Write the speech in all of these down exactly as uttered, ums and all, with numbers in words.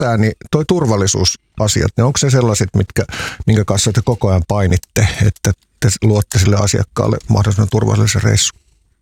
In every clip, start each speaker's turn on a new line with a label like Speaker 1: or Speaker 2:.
Speaker 1: tämä, niin toi turvallisuusasiat, ne onko se sellaiset, mitkä, minkä kanssa te koko ajan painitte, että te luotte sille asiakkaalle mahdollisimman turvallisen reissun?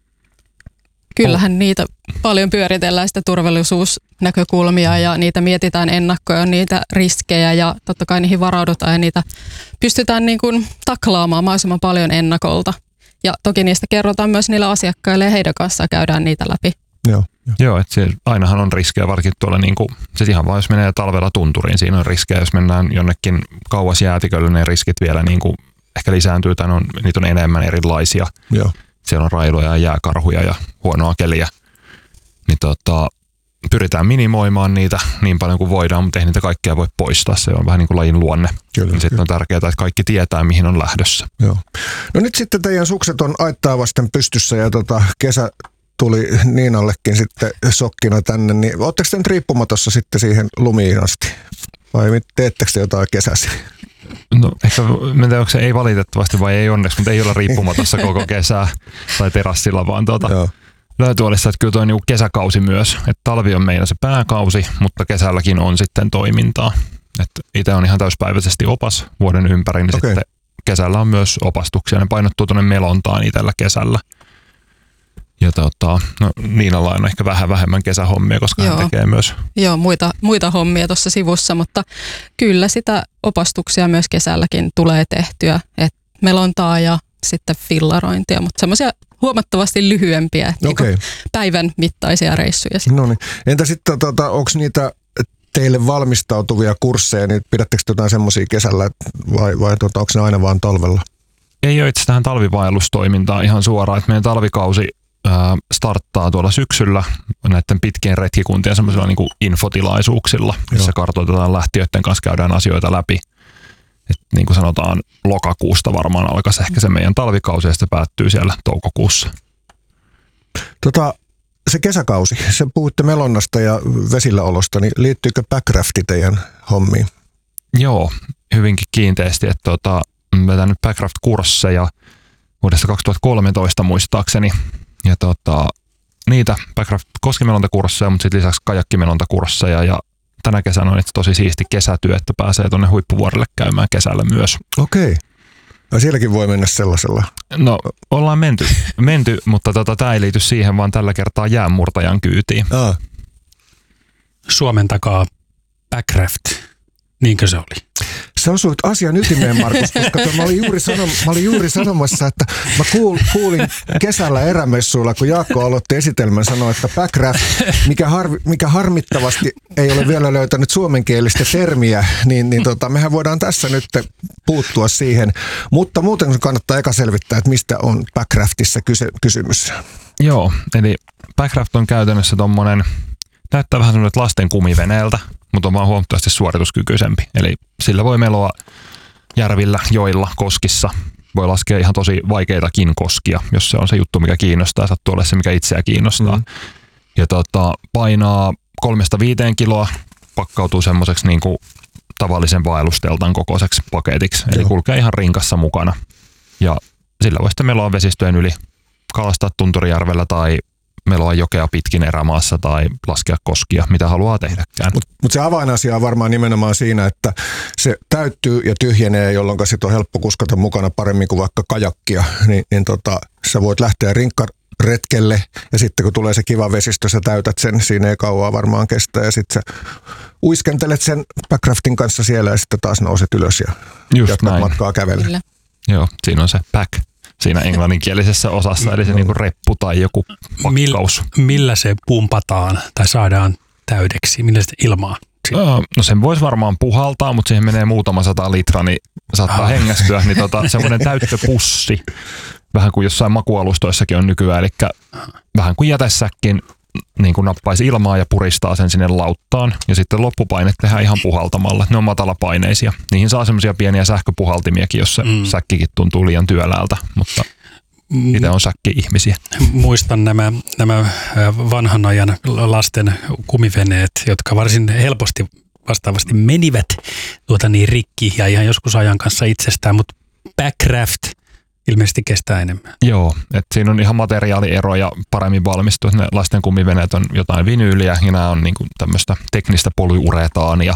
Speaker 2: Kyllähän niitä paljon pyöritellään sitä turvallisuusnäkökulmia ja niitä mietitään ennakkoon, niitä riskejä ja totta kai niihin varaudutaan ja niitä pystytään niin kuin taklaamaan mahdollisimman paljon ennakolta. Ja toki niistä kerrotaan myös niille asiakkaille ja heidän kanssaan käydään niitä läpi.
Speaker 1: Joo, jo.
Speaker 3: Joo, että se, ainahan on riskejä, varsinkin tuolla niin kuin, siis ihan vaan jos menee talvella tunturiin, siinä on riskejä, jos mennään jonnekin kauas jäätikölle, ne riskit vielä niin kuin ehkä lisääntyy tai on, niitä on enemmän erilaisia. Joo. Siellä on railoja ja jääkarhuja ja huonoa keliä, niin tota, pyritään minimoimaan niitä niin paljon kuin voidaan, mutta ei niitä kaikkea voi poistaa. Se on vähän niin kuin lajin luonne. Kyllä, niin sitten on tärkeää, että kaikki tietää, mihin on lähdössä.
Speaker 1: Joo. No nyt sitten teidän sukset on aittaa vasten pystyssä ja tota, kesä tuli Niinallekin sitten sokkina tänne, niin ootteko te nyt riippumatossa sitten siihen lumiin asti? Vai teettekö te jotain kesäsi?
Speaker 3: No ehkä, en tiedä, onko se ei valitettavasti vai ei onneksi, mutta ei olla riippumatossa koko kesää tai terassilla, vaan tuota, löytyolissa, että kyllä tuo niinku kesäkausi myös. Että talvi on meillä se pääkausi, mutta kesälläkin on sitten toimintaa. Että itse on ihan täyspäiväisesti opas vuoden ympäri, niin okay. Sitten kesällä on myös opastuksia. Ne painottuu tuonne Melontaan itsellä kesällä. Ja tota, no Niinalla on ehkä vähän vähemmän kesähommia, koska Joo. hän tekee myös.
Speaker 2: Joo, muita, muita hommia tuossa sivussa, mutta kyllä sitä opastuksia myös kesälläkin tulee tehtyä. Et Melontaa ja sitten fillarointia, mutta semmoisia huomattavasti lyhyempiä okay. niin päivän mittaisia reissuja.
Speaker 1: No niin. Entä sitten, tota, onko niitä teille valmistautuvia kursseja, niin pidättekö jotain semmoisia kesällä vai, vai tota, onko ne aina vaan talvella?
Speaker 3: Ei ole itse tähän talvivaellustoimintaan ihan suoraan, että meidän talvikausi ää, starttaa tuolla syksyllä näiden pitkien retkikuntien semmoisilla niin kuin infotilaisuuksilla, missä Joo. kartoitetaan lähtiöiden kanssa, käydään asioita läpi. Et niin kuin sanotaan, lokakuusta varmaan alkaisi ehkä se meidän talvikausi ja sitten päättyy siellä toukokuussa.
Speaker 1: Tota, se kesäkausi, se puhutte Melonnasta ja vesilläolosta, niin liittyykö backrafti teidän hommiin?
Speaker 3: Joo, hyvinkin kiinteästi. Että tota, vetänyt backraft-kursseja vuodesta kaksituhattakolmetoista muistaakseni. Ja tota, niitä backraft-koskimelontakursseja, mutta sitten lisäksi kajakkimelontakursseja ja tänä kesänä on itse tosi siisti kesätyö, että pääsee tuonne Huippuvuorelle käymään kesällä myös.
Speaker 1: Okei. Ja sielläkin voi mennä sellaisella?
Speaker 3: No, ollaan menty, menty mutta tota, tämä ei liity siihen, vaan tällä kertaa jäänmurtajan kyytiin.
Speaker 1: Aa.
Speaker 4: Suomen takaa backraft, niinkö se oli?
Speaker 1: Sä osuit asian ytimeen, Markus, koska mä olin juuri, sanom, mä olin juuri sanomassa, että mä kuul, kuulin kesällä erämessuilla, kun Jaakko aloitti esitelmän, sanoi, että backraft, mikä, har, mikä harmittavasti ei ole vielä löytänyt suomenkielistä termiä, niin, niin tota, mehän voidaan tässä nyt puuttua siihen. Mutta muuten kannattaa eka selvittää, että mistä on backraftissa kyse, kysymys.
Speaker 3: Joo, eli backraft on käytännössä tommonen, näyttää vähän semmoinen lasten kumiveneeltä, mutta on vaan huomattavasti suorituskykyisempi. Eli sillä voi meloa järvillä, joilla, koskissa. Voi laskea ihan tosi vaikeitakin koskia, jos se on se juttu, mikä kiinnostaa. Sattuu olla se, mikä itseä kiinnostaa. Mm. Ja tota, painaa kolmesta viiteen kiloa, pakkautuu semmoiseksi niin kuin tavallisen vaellusteltan kokoiseksi paketiksi. Eli Joo. kulkee ihan rinkassa mukana. Ja sillä voi sitten meloa vesistöjen yli, kalastaa Tunturijärvellä tai meloa jokea pitkin erämaassa tai laskea koskia, mitä haluaa tehdäkään.
Speaker 1: Mutta mut se avainasia on varmaan nimenomaan siinä, että se täyttyy ja tyhjenee, jolloin sit on helppo kuskata mukana paremmin kuin vaikka kajakkia. Niin, niin tota, sä voit lähteä rinkkaretkelle ja sitten kun tulee se kiva vesistö, sä täytät sen, siinä ei kauaa varmaan kestää ja sitten sä uiskentelet sen backraftin kanssa siellä ja sitten taas nouset ylös ja
Speaker 3: Just
Speaker 1: jatkat
Speaker 3: näin.
Speaker 1: matkaa kävellä.
Speaker 2: Kyllä.
Speaker 3: Joo, siinä on se back. Siinä englanninkielisessä osassa, eli se niinku reppu tai joku pakkaus.
Speaker 4: Millä, millä se pumpataan tai saadaan täydeksi? Millä se ilmaa?
Speaker 3: No sen voisi varmaan puhaltaa, mutta siihen menee muutama sata litraa, niin saattaa ah. hengästyä. Niin tota, semmoinen täyttöpussi, vähän kuin jossain makualustoissakin on nykyään, eli vähän kuin jätesäkkin niin kuin nappaisi ilmaa ja puristaa sen sinne lauttaan. Ja sitten loppupaine tehdään ihan puhaltamalla. Ne on matalapaineisia. Niihin saa semmoisia pieniä sähköpuhaltimiakin, jos se mm. säkkikin tuntuu liian työläältä, mutta itse on säkki-ihmisiä.
Speaker 4: Muistan nämä, nämä vanhan ajan lasten kumiveneet, jotka varsin helposti vastaavasti menivät tuota niin rikki ja ihan joskus ajan kanssa itsestään, mutta backraft ilmeisesti kestää enemmän.
Speaker 3: Joo, että siinä on ihan materiaaliero ja paremmin valmistuu. Ne lasten kumiveneet on jotain vinyyliä ja nämä on niinku tämmöistä teknistä polyuretaania.